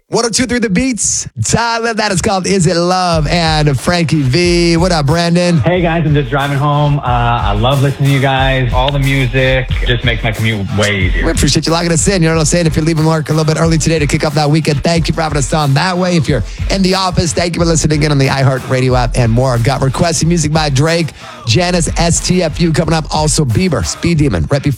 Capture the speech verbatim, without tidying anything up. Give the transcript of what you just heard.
one oh two point three The Beats. Tyler, that is called Is It Love? And Frankie V. What up, Brandon? Hey, guys, I'm just driving home. Uh, I love listening to you guys. All the music just makes my commute way easier. We appreciate you logging us in. You know what I'm saying? If you're leaving work a little bit early today to kick off that weekend, thank you for having us on that way. If you're in the office, thank you for listening in on the iHeartRadio app and more. I've got requested music by Drake, Janice, S T F U coming up. Also, Bieber, Speed Demon, right before